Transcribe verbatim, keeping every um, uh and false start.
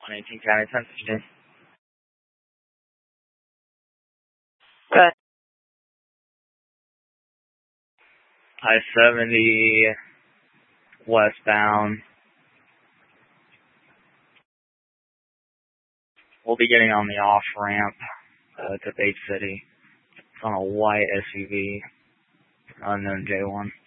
on eighteen County, ten fifteen. Good. I seventy westbound. We'll be getting on the off ramp uh, to Bay City. It's on a white S U V, unknown J one.